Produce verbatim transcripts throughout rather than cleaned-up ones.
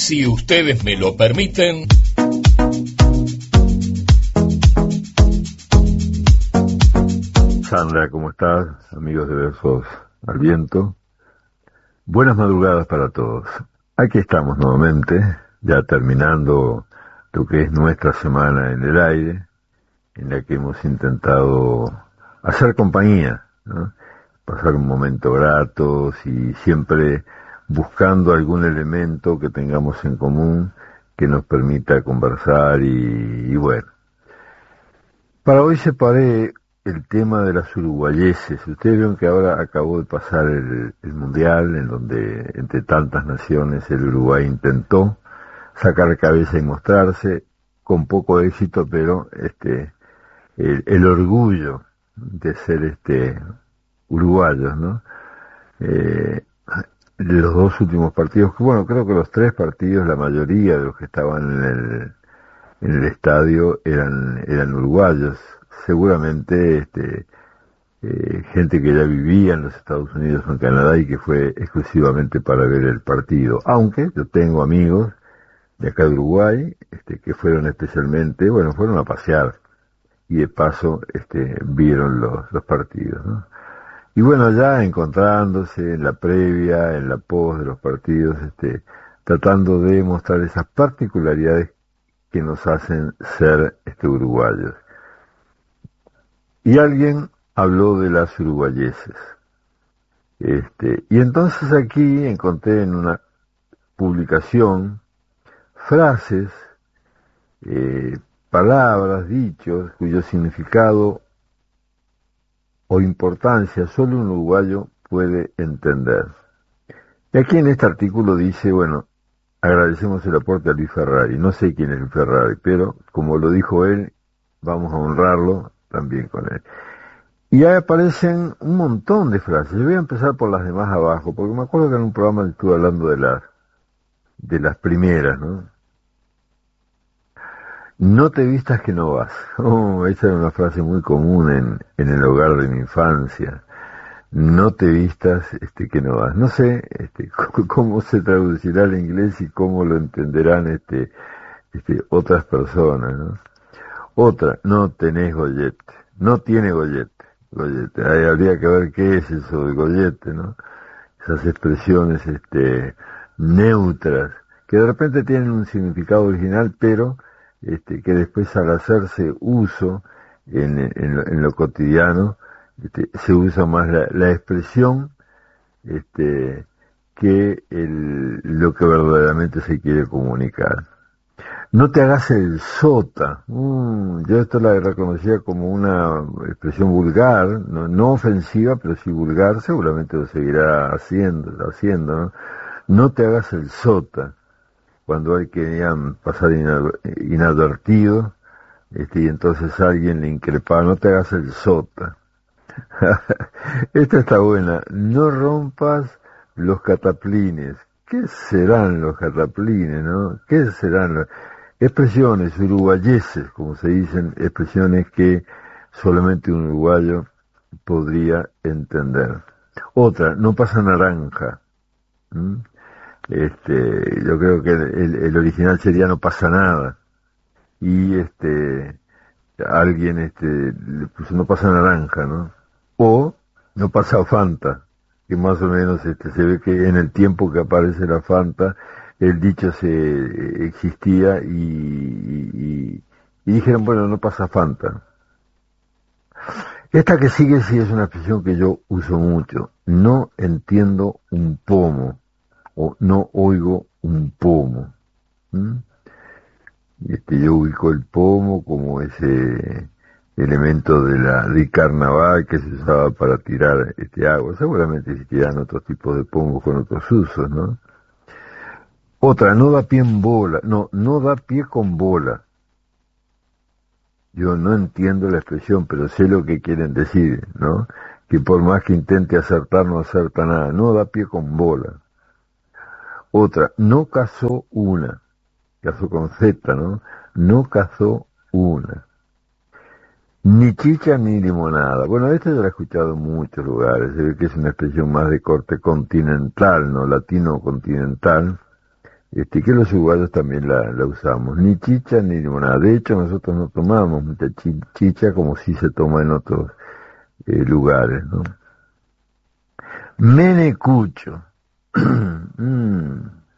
Si ustedes me lo permiten. Sandra, ¿cómo estás? Amigos de Versos al Viento. Buenas madrugadas para todos. Aquí estamos nuevamente, ya terminando lo que es nuestra semana en el aire, en la que hemos intentado hacer compañía, ¿no? Pasar un momento grato y siempre buscando algún elemento que tengamos en común que nos permita conversar y, y bueno. Para hoy separé el tema de las uruguayeses. Ustedes vieron que ahora acabó de pasar el, el Mundial, en donde entre tantas naciones el Uruguay intentó sacar cabeza y mostrarse, con poco éxito, pero este el, el orgullo de ser este uruguayos, ¿no? Eh, los dos últimos partidos, bueno, creo que los tres partidos, la mayoría de los que estaban en el, en el estadio eran, eran uruguayos. Seguramente este, eh, gente que ya vivía en los Estados Unidos o en Canadá y que fue exclusivamente para ver el partido. Aunque yo tengo amigos de acá de Uruguay este, que fueron especialmente, bueno, fueron a pasear y de paso este, vieron los, los partidos, ¿no? Y bueno, ya encontrándose en la previa, en la pos de los partidos, este, tratando de mostrar esas particularidades que nos hacen ser este, uruguayos. Y alguien habló de las uruguayeses. Este, y entonces aquí encontré en una publicación frases, eh, palabras, dichos, cuyo significado o importancia solo un uruguayo puede entender. Y aquí en este artículo dice, bueno, agradecemos el aporte a Luis Ferrari. No sé quién es Luis Ferrari, pero como lo dijo él, vamos a honrarlo también con él. Y ahí aparecen un montón de frases. Yo voy a empezar por las de más abajo, porque me acuerdo que en un programa estuve hablando de las, de las primeras, ¿no? No te vistas que no vas. Oh, esa era una frase muy común en, en el hogar de mi infancia. No te vistas este, que no vas. No sé este, cómo se traducirá al inglés y cómo lo entenderán este, este, otras personas, ¿no? Otra, no tenés gollete. No tiene gollete. Gollete. Ahí habría que ver qué es eso de gollete, ¿no? Esas expresiones este, neutras, que de repente tienen un significado original, pero este, que después al hacerse uso en, en, lo, en lo cotidiano, este, se usa más la, la expresión este, que el, lo que verdaderamente se quiere comunicar. No te hagas el sota. Mm, yo esto la reconocía como una expresión vulgar, no, no ofensiva, pero sí vulgar, seguramente lo seguirá haciendo, haciendo, ¿no? No te hagas el sota. Cuando hay que pasar inadvertido, este, y entonces alguien le increpa, no te hagas el sota. Esta está buena. No rompas los cataplines. ¿Qué serán los cataplines, no? ¿Qué serán los... expresiones uruguayeses, como se dicen, expresiones que solamente un uruguayo podría entender? Otra, no pasa naranja. ¿Mm? Este, yo creo que el, el original sería no pasa nada. Y este, alguien este, le puso no pasa naranja, ¿no? O no pasa Fanta, que más o menos este, se ve que en el tiempo que aparece la Fanta, el dicho se existía y, y, y dijeron, bueno, no pasa Fanta. Esta que sigue sí es una expresión que yo uso mucho. No entiendo un pomo, o no oigo un pomo. ¿Mm? Este, yo ubico el pomo como ese elemento de la de carnaval que se usaba para tirar este agua. Seguramente existirán otros tipos de pomos con otros usos, ¿no? Otra, no da pie en bola. No, no da pie con bola. Yo no entiendo la expresión, pero sé lo que quieren decir, ¿no? Que por más que intente acertar, no acerta nada. No da pie con bola. Otra, no cazó una. Cazó con Z, ¿no? No cazó una. Ni chicha ni limonada. Bueno, esto yo lo he escuchado en muchos lugares. Se ve que es una expresión más de corte continental, ¿no? Latino-continental. este, que los uruguayos también la, la usamos. Ni chicha ni limonada. De hecho, nosotros no tomamos mucha chi- chicha como si se toma en otros eh, lugares, ¿no? Menecucho. mm.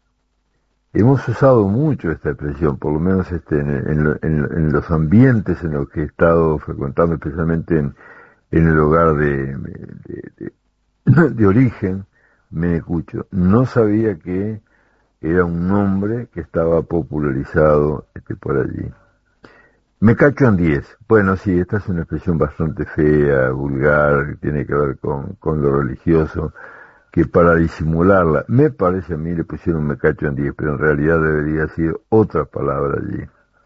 Hemos usado mucho esta expresión, por lo menos este, en, en, en, en los ambientes en los que he estado frecuentando, especialmente en, en el hogar de, de, de, de origen, Menecucho. No sabía que era un nombre que estaba popularizado este, por allí. Me cacho en diez. Bueno, sí, esta es una expresión bastante fea, vulgar, que tiene que ver con, con lo religioso, que para disimularla, me parece a mí le pusieron me cacho en diez, pero en realidad debería ser otra palabra allí.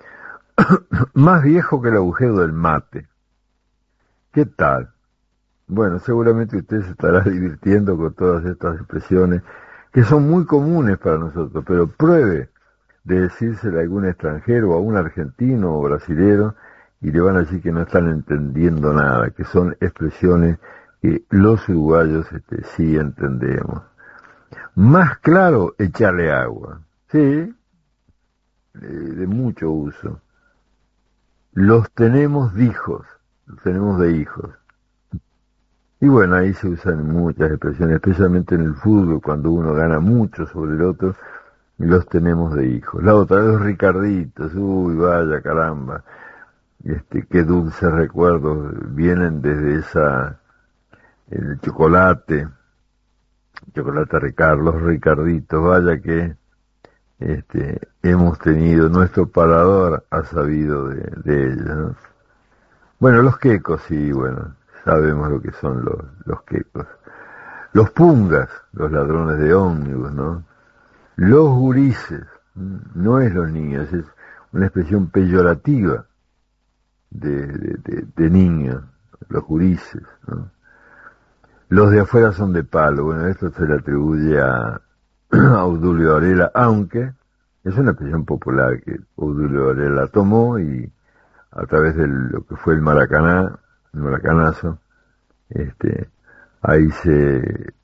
Más viejo que el agujero del mate. ¿Qué tal? Bueno, seguramente usted se estará divirtiendo con todas estas expresiones que son muy comunes para nosotros, pero pruebe de decírsela a algún extranjero, a un argentino o brasilero, y le van a decir que no están entendiendo nada, que son expresiones que los uruguayos este, sí entendemos. Más claro, echarle agua. Sí, de, de mucho uso. Los tenemos de hijos, los tenemos de hijos. Y bueno, ahí se usan muchas expresiones, especialmente en el fútbol, cuando uno gana mucho sobre el otro, los tenemos de hijos. La otra, los Ricarditos, uy, vaya, caramba, este, qué dulces recuerdos vienen desde esa, el chocolate, chocolate Ricardo, los Ricarditos, vaya que este, hemos tenido, nuestro paladar ha sabido de, de ellos, ¿no? Bueno, los quecos, sí, bueno, sabemos lo que son los, los quecos. Los pungas, los ladrones de ómnibus, ¿no? Los gurises, no es los niños, es una expresión peyorativa de, de, de, de niño, los gurises, ¿no? Los de afuera son de palo, bueno, esto se le atribuye a, a Obdulio Varela, aunque es una expresión popular que Obdulio Varela tomó y a través de lo que fue el Maracaná, el Maracanazo, este, ahí se,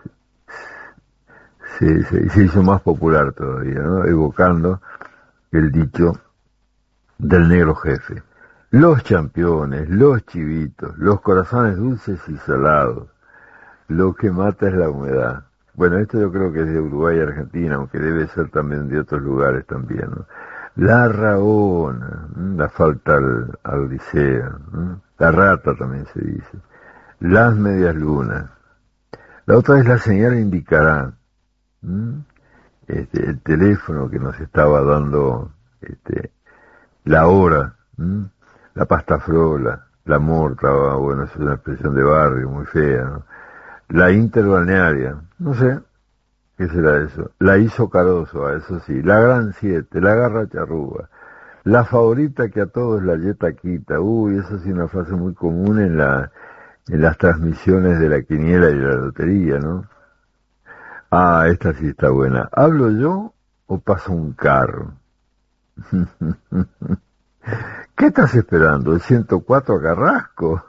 se, se, se hizo más popular todavía, ¿no? Evocando el dicho del negro jefe. Los championes, los chivitos, los corazones dulces y salados, lo que mata es la humedad. Bueno, esto yo creo que es de Uruguay y Argentina, aunque debe ser también de otros lugares también, ¿no? La rabona, la falta al, al liceo, ¿no? La rata también se dice. Las medias lunas. La otra es la señal indicará. ¿Mm? Este, el teléfono que nos estaba dando este, la hora. ¿Mm? La pasta frola, la morta, bueno, es una expresión de barrio muy fea, ¿no? La interbalnearia, no sé, ¿qué será eso? La hizo Caroso, eso sí. La gran siete, la garra charrúa. La favorita que a todos la yeta quita. Uy, esa sí es una frase muy común en la en las transmisiones de la quiniela y de la lotería, ¿no? Ah, esta sí está buena. ¿Hablo yo o pasa un carro? ¿Qué estás esperando? ¿El ciento cuatro a Carrasco?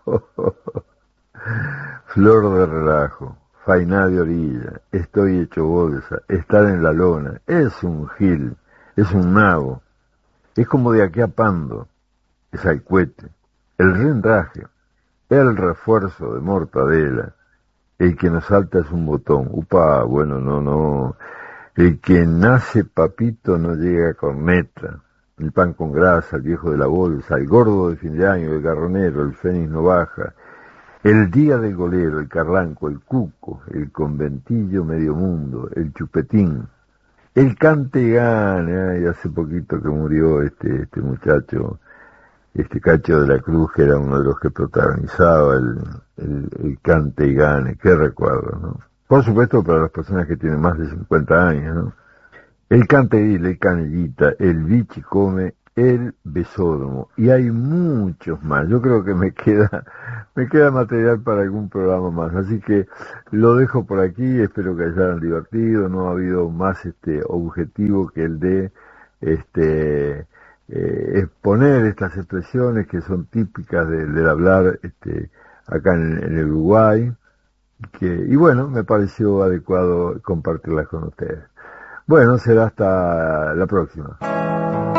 Flor de relajo, fainá de orilla, estoy hecho bolsa, estar en la lona, es un gil, es un nabo, es como de aquí a Pando, es alcuete, el rendraje, el refuerzo de mortadela, el que nos salta es un botón, upa, bueno, no, no, el que nace papito no llega a corneta, el pan con grasa, el viejo de la bolsa, el gordo de fin de año, el garronero, el fénix no baja, el día del golero, el carranco, el cuco, el conventillo medio mundo, el chupetín, el cantegane, ay, hace poquito que murió este, este muchacho, este Cacho de la Cruz, que era uno de los que protagonizaba el, el, el cantegane, qué recuerdo, ¿no? Por supuesto para las personas que tienen más de cincuenta años, ¿no? El canteguil, el canellita, el bichi come, el besódromo, y hay muchos más. Yo creo que me queda me queda material para algún programa más, así que lo dejo por aquí. Espero que hayan divertido. No ha habido más este objetivo que el de este eh, exponer estas expresiones que son típicas de, del hablar este acá en, en el Uruguay, que y bueno, me pareció adecuado compartirlas con ustedes. Bueno, será hasta la próxima.